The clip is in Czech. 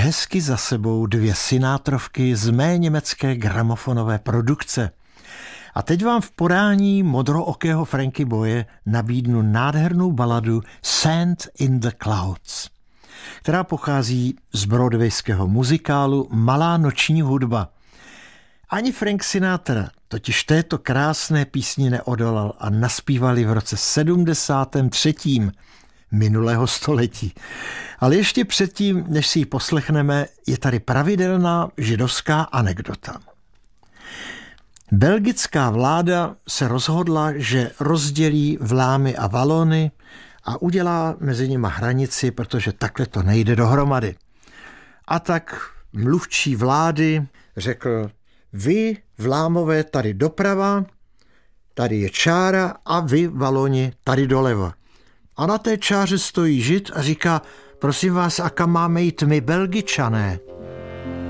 hezky za sebou 2 Sinátrovky z mé německé gramofonové produkce. A teď vám v podání modrookého Franky Boye nabídnu nádhernou baladu Sand in the Clouds, která pochází z broadwayského muzikálu Malá noční hudba. Ani Frank Sinatra totiž této krásné písni neodolal a naspívali v roce 73. minulého století. Ale ještě předtím, než si ji poslechneme, je tady pravidelná židovská anekdota. Belgická vláda se rozhodla, že rozdělí Vlámy a Valony a udělá mezi nimi hranici, protože takhle to nejde dohromady. A tak mluvčí vlády řekl: vy, Vlámové, tady doprava, tady je čára a vy, Valoni, tady doleva. A na té čáře stojí Žid a říká: prosím vás, a kam máme jít my, Belgičané?